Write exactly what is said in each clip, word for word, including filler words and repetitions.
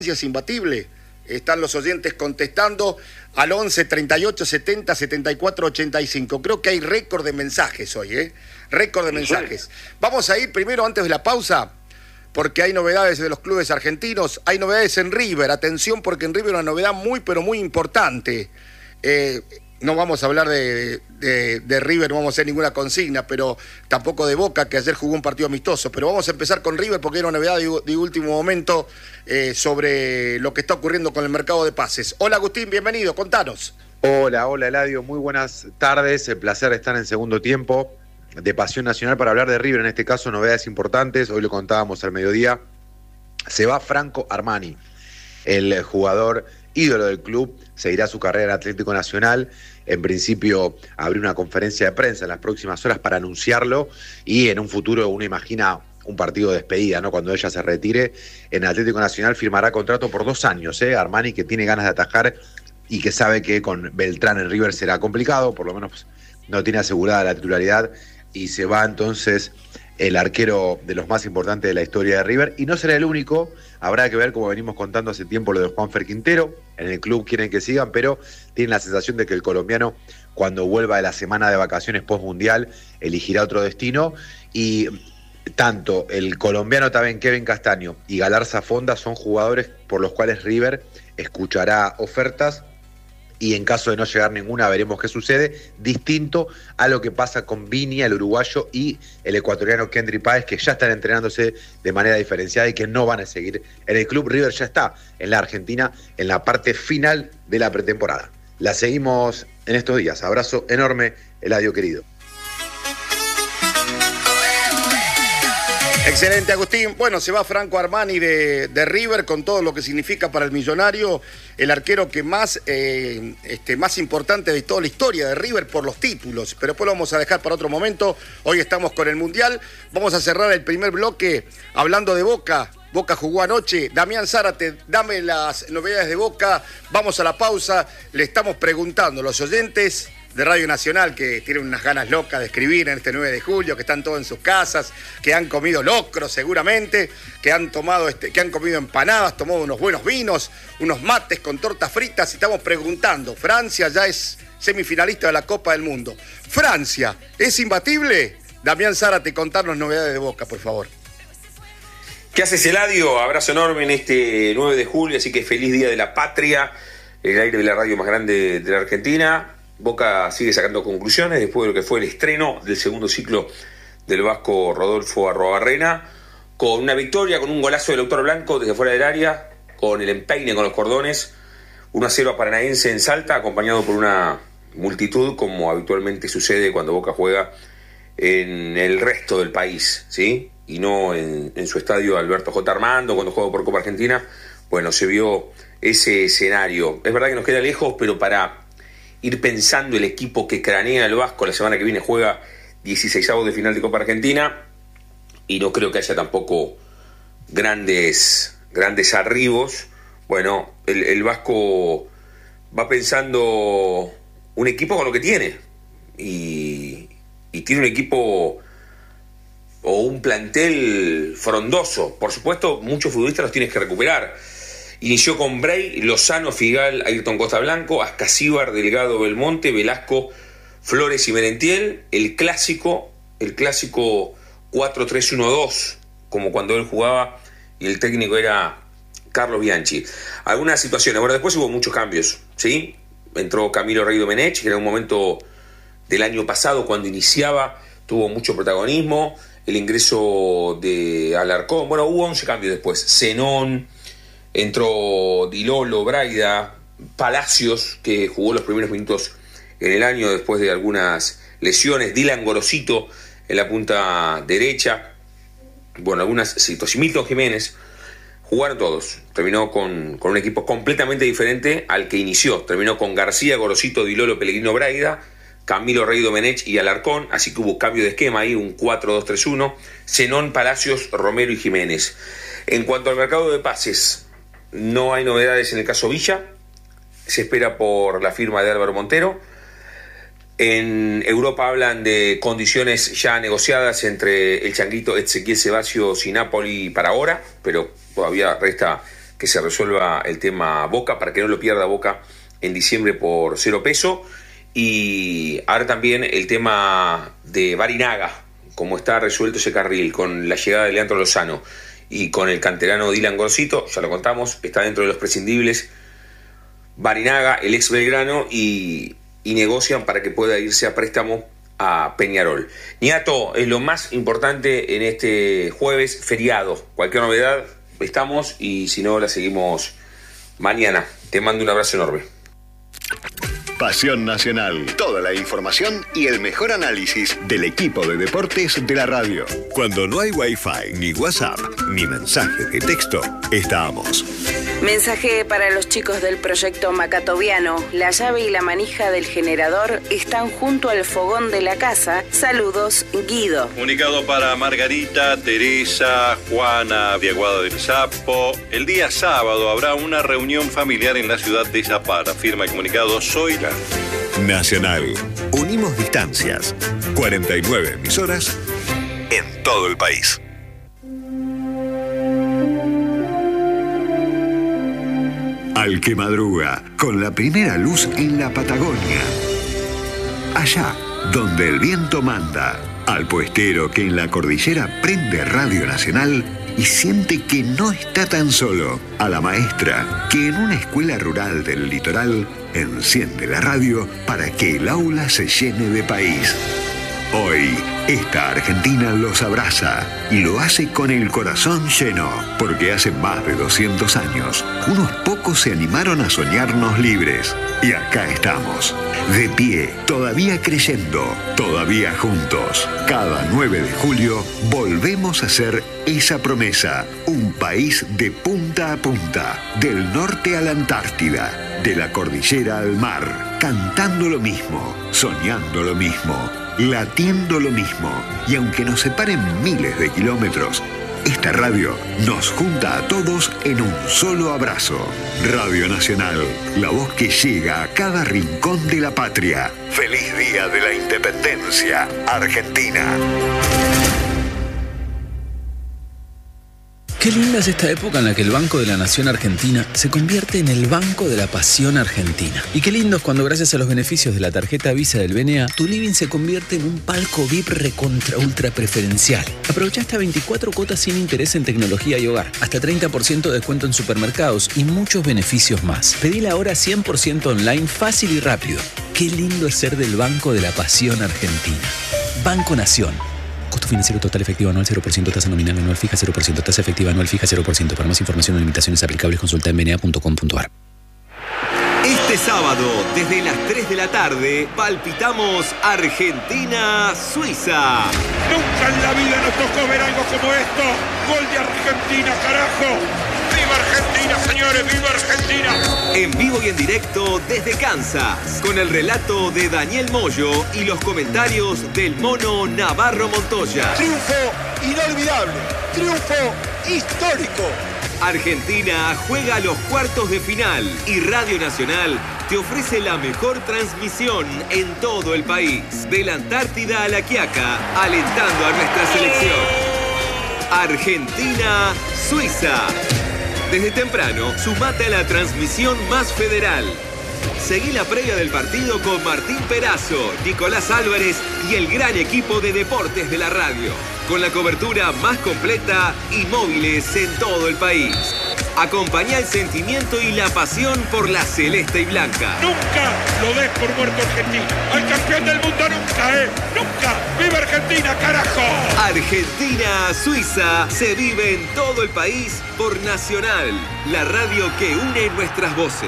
es imbatible. Están los oyentes contestando al once, treinta y ocho, setenta, setenta y cuatro, ochenta y cinco. Creo que hay récord de mensajes hoy, ¿eh? Récord de mensajes. Vamos a ir primero, antes de la pausa, porque hay novedades de los clubes argentinos. Hay novedades en River. Atención, porque en River una novedad muy, pero muy importante. Eh, no vamos a hablar de, de, de River, no vamos a hacer ninguna consigna, pero tampoco de Boca, que ayer jugó un partido amistoso. Pero vamos a empezar con River porque era una novedad de, de último momento eh, sobre lo que está ocurriendo con el mercado de pases. Hola Agustín, bienvenido, contanos. Hola, hola Eladio, muy buenas tardes. El placer de estar en segundo tiempo de Pasión Nacional para hablar de River, en este caso novedades importantes. Hoy lo contábamos al mediodía. Se va Franco Armani, el jugador ídolo del club, seguirá su carrera en Atlético Nacional. En principio abrió una conferencia de prensa en las próximas horas para anunciarlo, y en un futuro uno imagina un partido de despedida, ¿no? Cuando ella se retire en Atlético Nacional firmará contrato por dos años, ¿eh? Armani, que tiene ganas de atajar y que sabe que con Beltrán en River será complicado, por lo menos no tiene asegurada la titularidad, y se va entonces el arquero de los más importantes de la historia de River, y no será el único. Habrá que ver, como venimos contando hace tiempo, lo de Juanfer Quintero. En el club quieren que sigan, pero tienen la sensación de que el colombiano, cuando vuelva de la semana de vacaciones post-mundial, elegirá otro destino. Y tanto el colombiano también Kevin Castaño y Galarza Fonda son jugadores por los cuales River escuchará ofertas, y en caso de no llegar ninguna veremos qué sucede, distinto a lo que pasa con Viña, el uruguayo, y el ecuatoriano Kendry Páez, que ya están entrenándose de manera diferenciada y que no van a seguir en el club. River ya está en la Argentina en la parte final de la pretemporada. La seguimos en estos días. Abrazo enorme, Eladio querido. Excelente, Agustín. Bueno, se va Franco Armani de, de River, con todo lo que significa para el millonario, el arquero que más, eh, este, más importante de toda la historia de River por los títulos. Pero después lo vamos a dejar para otro momento. Hoy estamos con el Mundial. Vamos a cerrar el primer bloque hablando de Boca. Boca jugó anoche. Damián Zárate, dame las novedades de Boca. Vamos a la pausa. Le estamos preguntando a los oyentes de Radio Nacional, que tienen unas ganas locas de escribir en este nueve de julio, que están todos en sus casas, que han comido locro seguramente, que han tomado este, que han comido empanadas, tomado unos buenos vinos, unos mates con tortas fritas, y estamos preguntando, Francia ya es semifinalista de la Copa del Mundo. ¿Francia es imbatible? Damián Zárate, contarnos novedades de Boca, por favor. ¿Qué haces, Eladio? Abrazo enorme en este nueve de julio, así que feliz Día de la Patria, el aire de la radio más grande de la Argentina. Boca sigue sacando conclusiones después de lo que fue el estreno del segundo ciclo del vasco Rodolfo Arruabarrena, con una victoria, con un golazo de Lautaro Blanco desde fuera del área, con el empeine con los cordones, uno a cero a Paranaense en Salta, acompañado por una multitud, como habitualmente sucede cuando Boca juega en el resto del país, ¿sí? Y no en, en su estadio Alberto J. Armando, cuando juega por Copa Argentina. Bueno, se vio ese escenario. Es verdad que nos queda lejos, pero para ir pensando el equipo que cranea el Vasco, la semana que viene juega dieciseisavos de final de Copa Argentina, y no creo que haya tampoco grandes, grandes arribos. Bueno, el, el Vasco va pensando un equipo con lo que tiene, y, y tiene un equipo o un plantel frondoso. Por supuesto, muchos futbolistas los tienes que recuperar. Inició con Bray, Lozano, Figal, Ayrton Costa Blanco, Ascasíbar, Delgado, Belmonte, Velasco, Flores y Merentiel. El clásico, el clásico cuatro tres uno dos, como cuando él jugaba y el técnico era Carlos Bianchi. Algunas situaciones, bueno, después hubo muchos cambios, ¿sí? Entró Camilo Rey Domenech, que en un momento del año pasado, cuando iniciaba, tuvo mucho protagonismo. El ingreso de Alarcón, bueno, hubo once cambios después. Zenón, entró Dilolo, Braida, Palacios, que jugó los primeros minutos en el año después de algunas lesiones, Dylan Gorosito en la punta derecha, bueno, algunas situaciones, Milton Jiménez, jugaron todos. Terminó con, con un equipo completamente diferente al que inició. Terminó con García, Gorosito, Dilolo, Pellegrino, Braida, Camilo Rey Domenech y Alarcón, así que hubo cambio de esquema ahí, un cuatro dos tres uno, Zenón, Palacios, Romero y Jiménez. En cuanto al mercado de pases, no hay novedades en el caso Villa, se espera por la firma de Álvaro Montero. En Europa hablan de condiciones ya negociadas entre el changuito Ezequiel Ceballos y Napoli para ahora, pero todavía resta que se resuelva el tema Boca, para que no lo pierda Boca en diciembre por cero peso. Y ahora también el tema de Barinaga, como está resuelto ese carril con la llegada de Leandro Lozano y con el canterano Dylan Gorcito, ya lo contamos, está dentro de los prescindibles Barinaga, el ex Belgrano, y, y negocian para que pueda irse a préstamo a Peñarol. Niato, es lo más importante en este jueves feriado. Cualquier novedad, estamos, y si no, la seguimos mañana. Te mando un abrazo enorme. Pasión Nacional. Toda la información y el mejor análisis del equipo de deportes de la radio. Cuando no hay Wi-Fi, ni WhatsApp, ni mensaje de texto, estamos. Mensaje para los chicos del proyecto Macatoviano. La llave y la manija del generador están junto al fogón de la casa. Saludos, Guido. Comunicado para Margarita, Teresa, Juana, Diaguada del Sapo. El día sábado habrá una reunión familiar en la ciudad de Zapara. Firma el comunicado Zoila. Nacional. Unimos distancias. cuarenta y nueve emisoras en todo el país. Al que madruga, con la primera luz en la Patagonia. Allá, donde el viento manda. Al puestero que en la cordillera prende Radio Nacional y siente que no está tan solo. A la maestra que en una escuela rural del litoral enciende la radio para que el aula se llene de país. Hoy, esta Argentina los abraza y lo hace con el corazón lleno, porque hace más de doscientos años, unos pocos se animaron a soñarnos libres. Y acá estamos, de pie, todavía creyendo, todavía juntos. Cada nueve de julio volvemos a hacer esa promesa, un país de punta a punta, del norte a la Antártida, de la cordillera al mar, cantando lo mismo, soñando lo mismo, latiendo lo mismo. Y aunque nos separen miles de kilómetros, esta radio nos junta a todos en un solo abrazo. Radio Nacional, la voz que llega a cada rincón de la patria. Feliz Día de la Independencia, Argentina. Qué linda es esta época en la que el Banco de la Nación Argentina se convierte en el Banco de la Pasión Argentina. Y qué lindo es cuando, gracias a los beneficios de la tarjeta Visa del B N A, tu living se convierte en un palco V I P recontra ultra preferencial. Aprovecha hasta veinticuatro cuotas sin interés en tecnología y hogar, hasta treinta por ciento de descuento en supermercados y muchos beneficios más. Pedí la hora cien por ciento online, fácil y rápido. Qué lindo es ser del Banco de la Pasión Argentina. Banco Nación. Costo financiero total efectivo anual cero por ciento, tasa nominal anual fija cero por ciento, tasa efectiva anual fija cero por ciento. Para más información o limitaciones aplicables, consulta en b n a punto com punto a r. Este sábado, desde las tres de la tarde, palpitamos Argentina-Suiza. Nunca en la vida nos tocó ver algo como esto. Gol de Argentina, carajo. ¡Viva Argentina, señores! ¡Viva Argentina! En vivo y en directo desde Kansas, con el relato de Daniel Moyo y los comentarios del mono Navarro Montoya. Triunfo inolvidable, triunfo histórico. Argentina juega los cuartos de final y Radio Nacional te ofrece la mejor transmisión en todo el país. De la Antártida a La Quiaca, alentando a nuestra selección. Argentina-Suiza. Desde temprano, sumate a la transmisión más federal. Seguí la previa del partido con Martín Perazo, Nicolás Álvarez y el gran equipo de deportes de la radio, con la cobertura más completa y móviles en todo el país. Acompañá el sentimiento y la pasión por la celeste y blanca. Nunca lo des por muerto Argentina. Al campeón del mundo nunca, ¿eh? Nunca. ¡Viva Argentina, carajo! Argentina-Suiza se vive en todo el país por Nacional, la radio que une nuestras voces.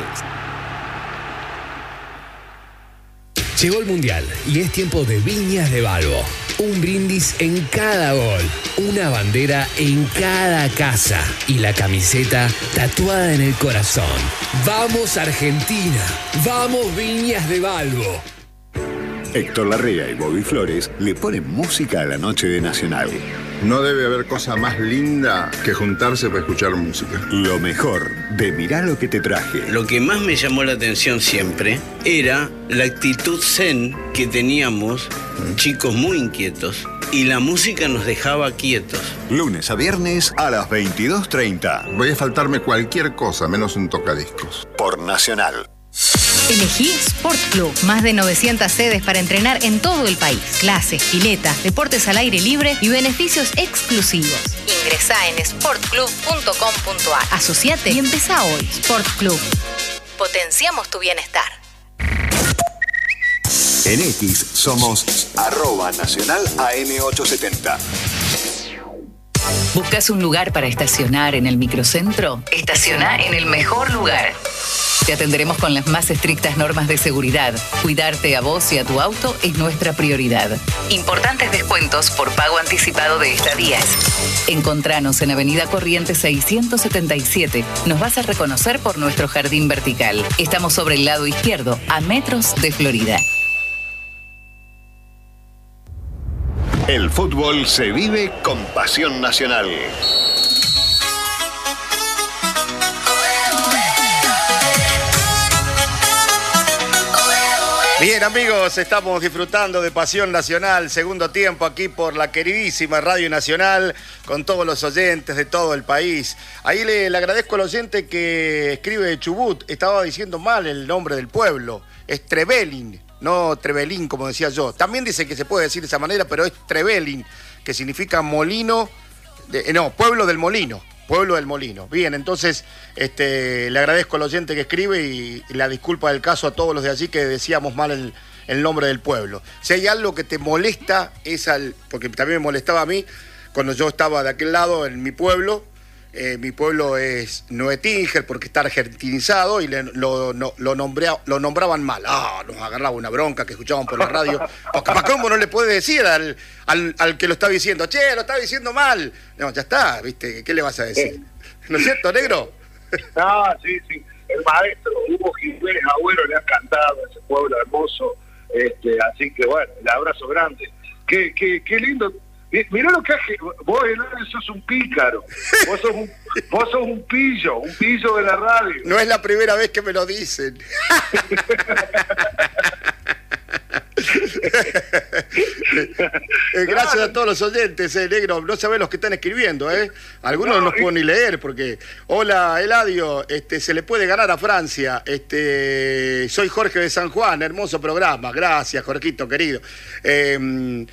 Llegó el Mundial y es tiempo de Viñas de Balbo. Un brindis en cada gol, una bandera en cada casa y la camiseta tatuada en el corazón. ¡Vamos Argentina! ¡Vamos Viñas de Balbo! Héctor Larrea y Bobby Flores le ponen música a la noche de Nacional. No debe haber cosa más linda que juntarse para escuchar música. Lo mejor de Mirá lo que te traje. Lo que más me llamó la atención siempre era la actitud zen que teníamos, chicos muy inquietos, Y la música nos dejaba quietos. Lunes a viernes a las veintidós treinta. Voy a faltarme cualquier cosa, menos un tocadiscos. Por Nacional. Elegí Sport Club. Más de novecientas sedes para entrenar en todo el país. Clases, piletas, deportes al aire libre y beneficios exclusivos. Ingresá en sport club punto com punto a r. Asociate y empezá hoy. Sport Club. Potenciamos tu bienestar. En X somos arroba nacional A M ochocientos setenta. ¿Buscas un lugar para estacionar en el microcentro? Estaciona en el mejor lugar. Te atenderemos con las más estrictas normas de seguridad. Cuidarte a vos y a tu auto es nuestra prioridad. Importantes descuentos por pago anticipado de estadías. Encontranos en Avenida Corrientes seiscientos setenta y siete. Nos vas a reconocer por nuestro jardín vertical. Estamos sobre el lado izquierdo, a metros de Florida. El fútbol se vive con pasión nacional. Bien, amigos, estamos disfrutando de Pasión Nacional, segundo tiempo aquí por la queridísima Radio Nacional, con todos los oyentes de todo el país. Ahí le, le agradezco al oyente que escribe de Chubut, estaba diciendo mal el nombre del pueblo, es Trevelin, no Trevelin como decía yo. También dice que se puede decir de esa manera, pero es Trevelin, que significa molino, de, no, pueblo del molino. Pueblo del Molino. Bien, entonces este, le agradezco al oyente que escribe y, y la disculpa del caso a todos los de allí que decíamos mal el, el nombre del pueblo. Si hay algo que te molesta, es al. Porque también me molestaba a mí cuando yo estaba de aquel lado en mi pueblo. Eh, mi pueblo es Noetinger porque está argentinizado y le, lo, no, lo, nombré, lo nombraban mal. Ah, nos agarraba una bronca que escuchaban por la radio. Porque capaz cómo no le puede decir al, al, al que lo está diciendo, che, lo está diciendo mal. No, ya está, ¿viste? ¿Qué le vas a decir? ¿No es cierto, negro? No, sí, sí. El maestro Hugo Jiménez Agüero le ha cantado a ese pueblo hermoso. Este, así que bueno, el abrazo grande. Qué, qué, qué lindo. Mirá lo que hace, vos, Eladio, sos un pícaro, vos sos un, vos sos un pillo, un pillo de la radio. No es la primera vez que me lo dicen. Gracias a todos los oyentes, eh, negro, no sabés los que están escribiendo, ¿eh? Algunos no, no los puedo ni leer porque, hola Eladio, este, se le puede ganar a Francia, este, soy Jorge de San Juan, hermoso programa, gracias Jorgito querido. Eh,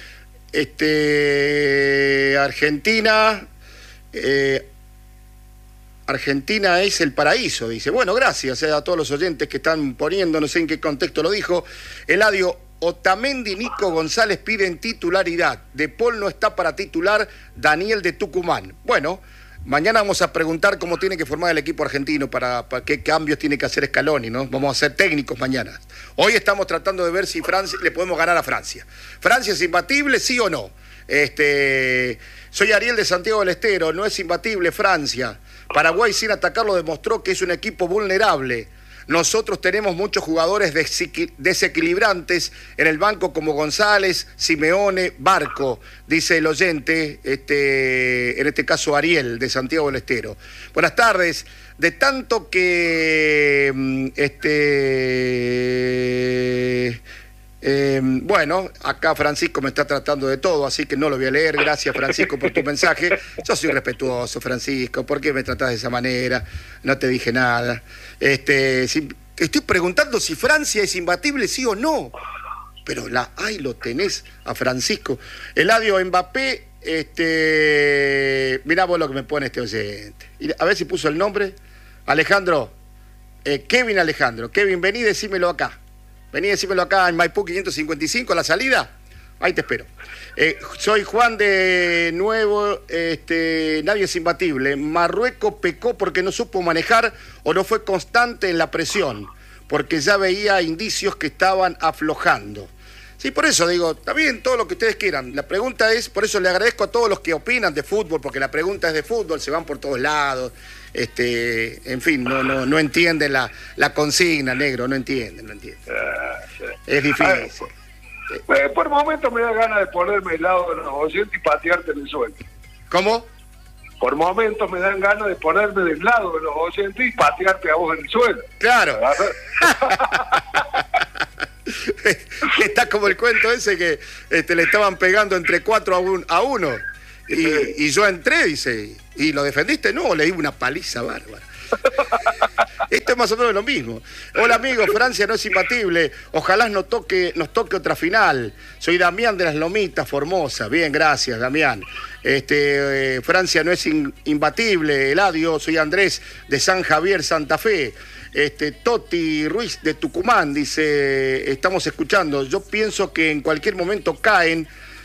Este Argentina eh, Argentina es el paraíso, dice. Bueno, gracias eh, a todos los oyentes que están poniendo, no sé en qué contexto lo dijo. Eladio, Otamendi, Nico González piden titularidad. De Paul no está para titular, Daniel de Tucumán. Bueno, mañana vamos a preguntar cómo tiene que formar el equipo argentino, para, para qué cambios tiene que hacer Scaloni, ¿no? Vamos a ser técnicos mañana. Hoy estamos tratando de ver si Francia le podemos ganar a Francia. ¿Francia es imbatible, sí o no? Este, soy Ariel de Santiago del Estero, no es imbatible Francia. Paraguay sin atacarlo demostró que es un equipo vulnerable. Nosotros tenemos muchos jugadores desequilibrantes en el banco como González, Simeone, Barco, dice el oyente, este, en este caso Ariel de Santiago del Estero. Buenas tardes. De tanto que este eh, bueno, acá Francisco me está tratando de todo, así que no lo voy a leer. Gracias, Francisco, por tu mensaje. Yo soy respetuoso, Francisco. ¿Por qué me tratás de esa manera? No te dije nada. Este, si, estoy preguntando si Francia es imbatible, sí o no. Pero la, ahí lo tenés a Francisco. Eladio, Mbappé, este, mirá vos lo que me pone este oyente. A ver si puso el nombre. Alejandro, eh, Kevin Alejandro. Kevin, vení, decímelo acá. Vení, decímelo acá en Maipú quinientos cincuenta y cinco, a la salida. Ahí te espero. Eh, soy Juan de Nuevo, este, nadie es imbatible. Marruecos pecó porque no supo manejar o no fue constante en la presión, porque ya veía indicios que estaban aflojando. Sí, por eso digo, está bien todo lo que ustedes quieran. La pregunta es, por eso le agradezco a todos los que opinan de fútbol, porque la pregunta es de fútbol, se van por todos lados. Este, en fin, no, no, no entienden la, la consigna, negro, no entienden, no entienden. Es difícil. Eh, por momentos me da ganas de ponerme al lado de los oyentes y patearte en el suelo. ¿Cómo? Por momentos me dan ganas de ponerme del lado de los oyentes y patearte a vos en el suelo. Claro. Está como el cuento ese que este, le estaban pegando entre cuatro a, un, a uno. Y, y yo entré, dice, ¿y lo defendiste? No, le di una paliza bárbara. Esto es más o menos lo mismo. Hola amigos, Francia no es imbatible. Ojalá nos toque, nos toque otra final. Soy Damián de las Lomitas, Formosa. Bien, gracias, Damián. Este, eh, Francia no es in, imbatible. Eladio, soy Andrés de San Javier, Santa Fe. Este, Toti Ruiz de Tucumán dice, estamos escuchando. Yo pienso que en cualquier momento caen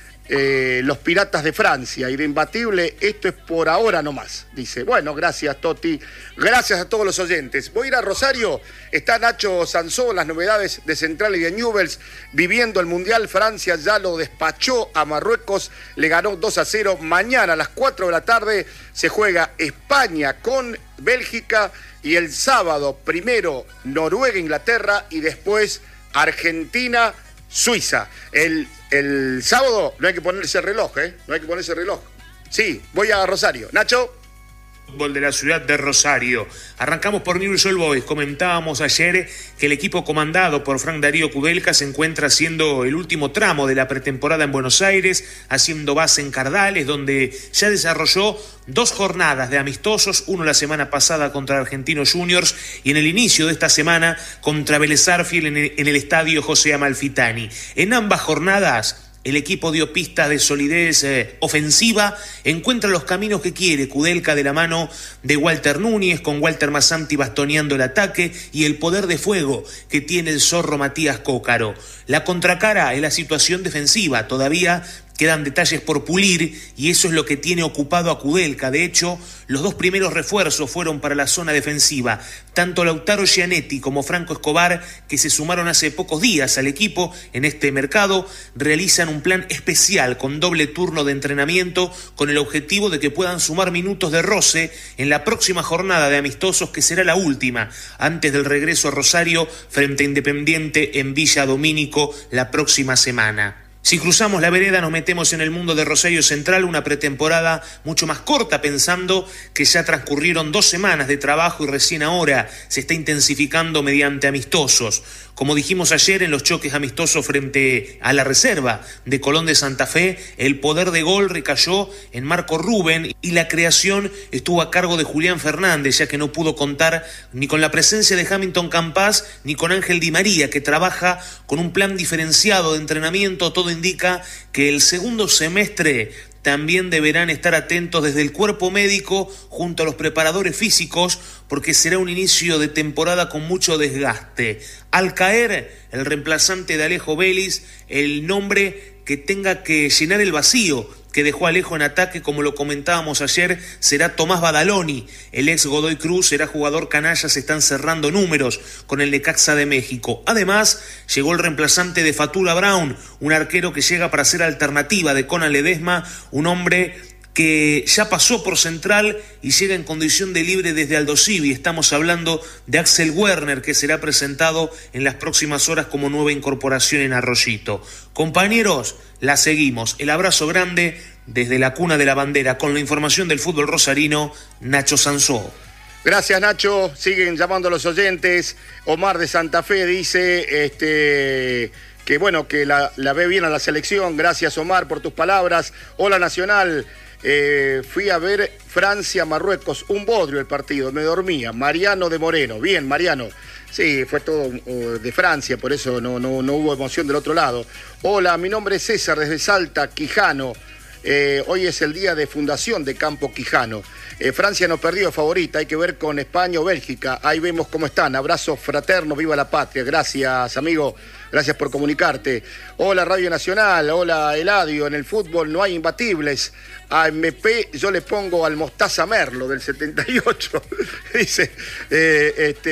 Eh, los Piratas de Francia y de imbatible esto es por ahora nomás, dice. Bueno, gracias Toti, gracias a todos los oyentes. Voy a ir a Rosario, está Nacho Sansó, las novedades de Central y de Newell's, viviendo el Mundial. Francia ya lo despachó a Marruecos, le ganó dos a cero. Mañana a las cuatro de la tarde se juega España con Bélgica y el sábado primero Noruega, Inglaterra y después Argentina, Suiza. El, el sábado no hay que ponerse reloj, ¿eh? No hay que ponerse reloj. Sí, voy a Rosario. Nacho. Fútbol de la ciudad de Rosario. Arrancamos por Newell's Old Boys. Comentábamos ayer que el equipo comandado por Frank Darío Kudelka se encuentra haciendo el último tramo de la pretemporada en Buenos Aires, haciendo base en Cardales, donde ya desarrolló dos jornadas de amistosos, uno la semana pasada contra Argentinos Juniors y en el inicio de esta semana contra Vélez Sarsfield en el, en el estadio José Amalfitani. En ambas jornadas el equipo dio pistas de solidez eh, ofensiva, encuentra los caminos que quiere Kudelka de la mano de Walter Núñez, con Walter Massanti bastoneando el ataque y el poder de fuego que tiene el zorro Matías Cócaro. La contracara es la situación defensiva, todavía quedan detalles por pulir y eso es lo que tiene ocupado a Kudelka. De hecho, los dos primeros refuerzos fueron para la zona defensiva. Tanto Lautaro Gianetti como Franco Escobar, que se sumaron hace pocos días al equipo en este mercado, realizan un plan especial con doble turno de entrenamiento con el objetivo de que puedan sumar minutos de roce en la próxima jornada de amistosos, que será la última antes del regreso a Rosario frente a Independiente en Villa Domínico la próxima semana. Si cruzamos la vereda nos metemos en el mundo de Rosario Central, una pretemporada mucho más corta, pensando que ya transcurrieron dos semanas de trabajo y recién ahora se está intensificando mediante amistosos. Como dijimos ayer en los choques amistosos frente a la reserva de Colón de Santa Fe, el poder de gol recayó en Marco Rubén y la creación estuvo a cargo de Julián Fernández, ya que no pudo contar ni con la presencia de Hamilton Campas ni con Ángel Di María, que trabaja con un plan diferenciado de entrenamiento. Todo indica que el segundo semestre también deberán estar atentos desde el cuerpo médico junto a los preparadores físicos, porque será un inicio de temporada con mucho desgaste. Al caer el reemplazante de Alejo Vélez, el nombre que tenga que llenar el vacío que dejó Alejo en ataque, como lo comentábamos ayer, será Tomás Badaloni. El ex Godoy Cruz será jugador canalla, se están cerrando números con el Necaxa de México. Además, llegó el reemplazante de Fatura Brown, un arquero que llega para ser alternativa de Conan Ledesma, un hombre que ya pasó por Central y llega en condición de libre desde Aldo Civi. Estamos hablando de Axel Werner, que será presentado en las próximas horas como nueva incorporación en Arroyito. Compañeros, la seguimos. El abrazo grande desde la cuna de la bandera. Con la información del fútbol rosarino, Nacho Sansó. Gracias, Nacho. Siguen llamando a los oyentes. Omar de Santa Fe dice este, que bueno, que la, la ve bien a la selección. Gracias, Omar, por tus palabras. Hola, Nacional. Eh, fui a ver Francia-Marruecos, un bodrio el partido, me dormía. Mariano de Moreno. Bien, Mariano. Sí, fue todo uh, de Francia, por eso no, no, no hubo emoción del otro lado. Hola, mi nombre es César, desde Salta, Quijano. Eh, hoy es el día de fundación de Campo Quijano. Eh, Francia no perdió, favorita, hay que ver con España o Bélgica. Ahí vemos cómo están. Abrazos fraternos, viva la patria. Gracias, amigo. Gracias por comunicarte. Hola, Radio Nacional. Hola, Eladio. En el fútbol no hay imbatibles. A M P yo le pongo al Mostaza Merlo del setenta y ocho. Dice, eh,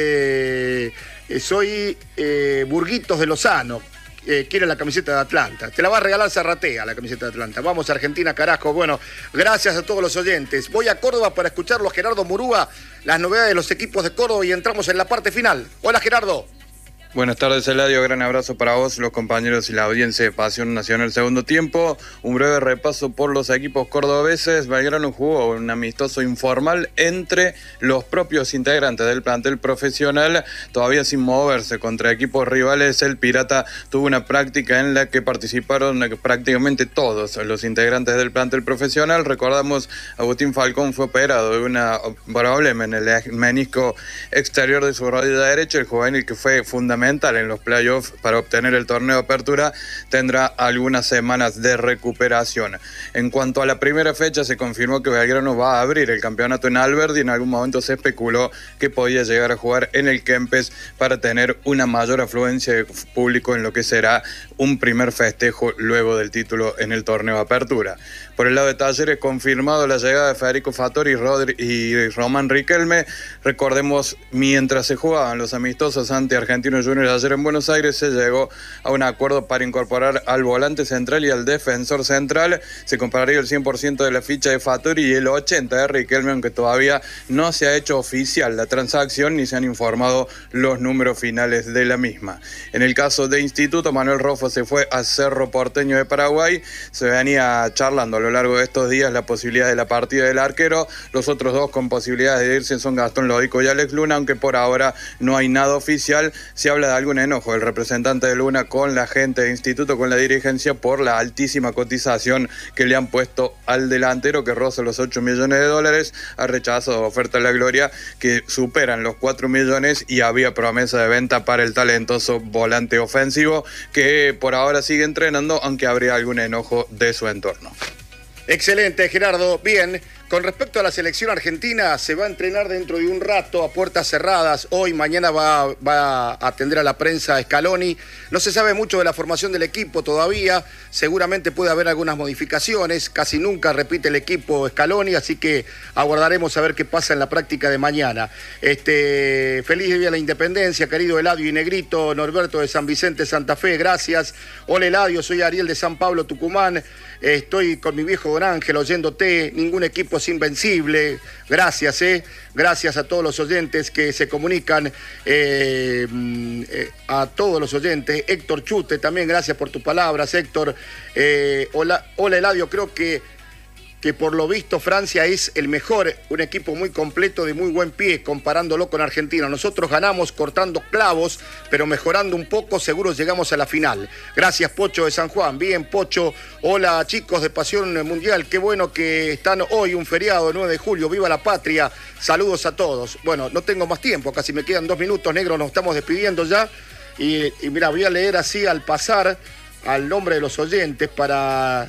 este, eh, soy eh, Burguitos de Lozano. Eh, quiere la camiseta de Atlanta. Te la va a regalar Zarratea, la camiseta de Atlanta. Vamos a Argentina, carajo. Bueno, gracias a todos los oyentes. Voy a Córdoba para escucharlo a Gerardo Murúa, las novedades de los equipos de Córdoba, y entramos en la parte final. Hola, Gerardo. Buenas tardes, Eladio. Gran abrazo para vos, los compañeros y la audiencia de Pasión Nacional Segundo Tiempo. Un breve repaso por los equipos cordobeses. Belgrano jugó un amistoso informal entre los propios integrantes del plantel profesional, todavía sin moverse contra equipos rivales. El Pirata tuvo una práctica en la que participaron prácticamente todos los integrantes del plantel profesional. Recordamos, Agustín Falcón fue operado de un problema en el menisco exterior de su rodilla derecha. El juvenil, que fue fundamental en los playoffs para obtener el torneo de apertura, tendrá algunas semanas de recuperación. En cuanto a la primera fecha, se confirmó que Belgrano va a abrir el campeonato en Alberdi. En algún momento se especuló que podía llegar a jugar en el Kempes para tener una mayor afluencia de público en lo que será un primer festejo luego del título en el torneo de apertura. Por el lado de Talleres, confirmado la llegada de Federico Fattori Rodri y Román Riquelme. Recordemos, mientras se jugaban los amistosos ante Argentinos Juniors ayer en Buenos Aires, se llegó a un acuerdo para incorporar al volante central y al defensor central. Se compraría el cien por ciento de la ficha de Fattori y el ochenta por ciento de Riquelme, aunque todavía no se ha hecho oficial la transacción ni se han informado los números finales de la misma. En el caso de Instituto, Manuel Rofo se fue a Cerro Porteño de Paraguay. Se venía charlando a lo largo de estos días la posibilidad de la partida del arquero. Los otros dos con posibilidades de irse son Gastón Lodico y Alex Luna, aunque por ahora no hay nada oficial. Se habla de algún enojo del representante de Luna con la gente de Instituto, con la dirigencia, por la altísima cotización que le han puesto al delantero, que roza los ocho millones de dólares. Ha rechazado oferta de la Gloria que superan los cuatro millones y había promesa de venta para el talentoso volante ofensivo, que por ahora sigue entrenando, aunque habría algún enojo de su entorno. Excelente, Gerardo. Bien, con respecto a la selección argentina, se va a entrenar dentro de un rato a puertas cerradas. Hoy, mañana va, va a atender a la prensa Scaloni. No se sabe mucho de la formación del equipo todavía. Seguramente puede haber algunas modificaciones. Casi nunca repite el equipo Scaloni, así que aguardaremos a ver qué pasa en la práctica de mañana. Este, feliz día de la Independencia, querido Eladio y Negrito. Norberto de San Vicente, Santa Fe, gracias. Hola, Eladio, soy Ariel de San Pablo, Tucumán. Estoy con mi viejo Don Ángel oyéndote. Ningún equipo es invencible. Gracias, eh. Gracias a todos los oyentes que se comunican, eh, eh, a todos los oyentes. Héctor Chute, también gracias por tus palabras, Héctor. Eh, hola, hola, Eladio, creo que que por lo visto Francia es el mejor, un equipo muy completo, de muy buen pie, comparándolo con Argentina. Nosotros ganamos cortando clavos, pero mejorando un poco, seguro llegamos a la final. Gracias, Pocho de San Juan. Bien, Pocho. Hola, chicos de Pasión Mundial. Qué bueno que están hoy, un feriado, nueve de julio. ¡Viva la patria! Saludos a todos. Bueno, no tengo más tiempo, casi me quedan dos minutos, negro, nos estamos despidiendo ya. Y, y mira, voy a leer así al pasar al nombre de los oyentes para,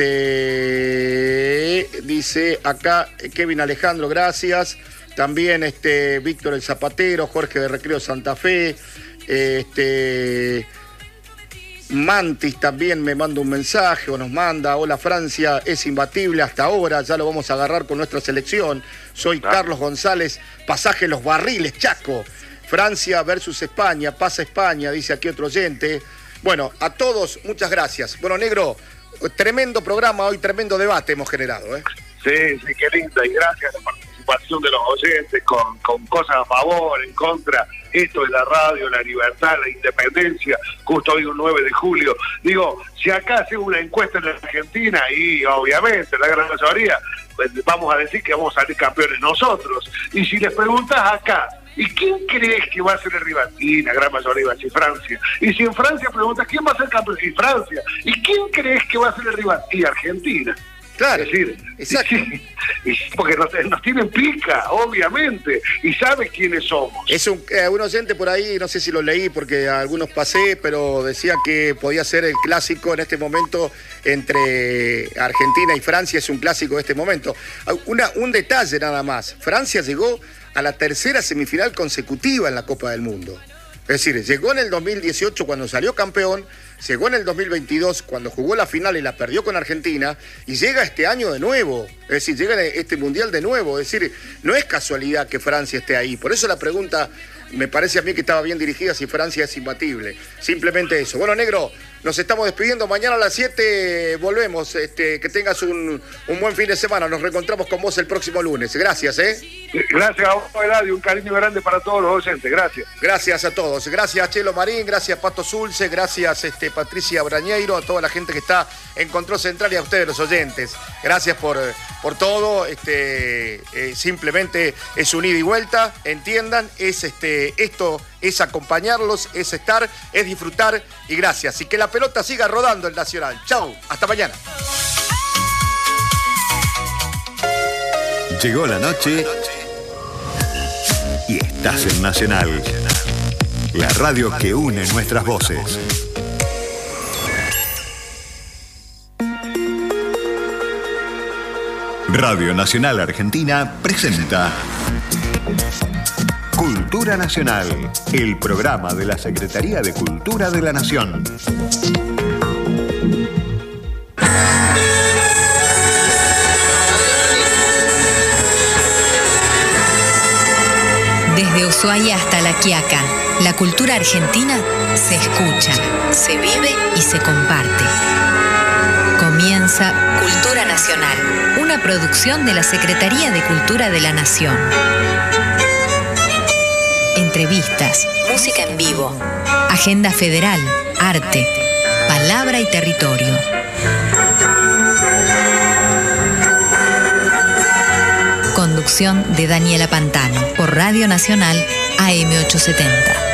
este, dice acá Kevin Alejandro, gracias. También este Víctor el Zapatero, Jorge de Recreo Santa Fe, este Mantis también me manda un mensaje o nos manda: hola, Francia es imbatible hasta ahora, ya lo vamos a agarrar con nuestra selección. Soy Carlos González, pasaje Los Barriles, Chaco. Francia versus España, pasa España, dice aquí otro oyente. Bueno, a todos, muchas gracias. Bueno, negro, tremendo programa hoy, tremendo debate hemos generado, ¿eh? Sí, sí, qué linda, y gracias a la participación de los oyentes con, con cosas a favor, en contra. Esto es la radio, la libertad, la independencia, justo hoy un nueve de julio. Digo, si acá hacemos una encuesta en la Argentina, y obviamente la gran mayoría, pues vamos a decir que vamos a salir campeones nosotros. Y si les preguntas acá, ¿y quién crees que va a ser el rival? Y la gran mayoría va a decir Francia. Y si en Francia preguntas, ¿quién va a ser campeón? Y Francia. ¿Y quién crees que va a ser el rival? Y Argentina. Claro, es decir, exacto. Y, y, porque nos, nos tienen pica, obviamente, y sabe quiénes somos. Es un, eh, un oyente por ahí, no sé si lo leí porque a algunos pasé, pero decía que podía ser el clásico en este momento entre Argentina y Francia. Es un clásico de este momento. Una, un detalle nada más: Francia llegó a la tercera semifinal consecutiva en la Copa del Mundo. Es decir, llegó en el dos mil dieciocho cuando salió campeón, llegó en el dos mil veintidós cuando jugó la final y la perdió con Argentina, y llega este año de nuevo. Es decir, llega este Mundial de nuevo. Es decir, no es casualidad que Francia esté ahí. Por eso la pregunta me parece a mí que estaba bien dirigida, si Francia es imbatible. Simplemente eso. Bueno, negro, nos estamos despidiendo. Mañana a las siete volvemos. Este, que tengas un, un buen fin de semana. Nos reencontramos con vos el próximo lunes. Gracias, ¿eh? Gracias a vos, Eladio, un cariño grande para todos los oyentes, gracias. Gracias a todos, gracias Chelo Marín, gracias Pato Zulce, gracias este, Patricia Brañeiro, a toda la gente que está en Control Central y a ustedes los oyentes. Gracias por, por todo, este, eh, simplemente es un ida y vuelta, entiendan, es este, esto es acompañarlos, es estar, es disfrutar y gracias. Y que la pelota siga rodando el Nacional. Chau, hasta mañana. Llegó la noche y estás en Nacional, la radio que une nuestras voces. Radio Nacional Argentina presenta Cultura Nacional, el programa de la Secretaría de Cultura de la Nación. Desde Ushuaia hasta La Quiaca, la cultura argentina se escucha, se vive y se comparte. Comienza Cultura Nacional, una producción de la Secretaría de Cultura de la Nación. Entrevistas, música en vivo, agenda federal, arte, palabra y territorio. Conducción de Daniela Pantano por Radio Nacional A M ochocientos setenta.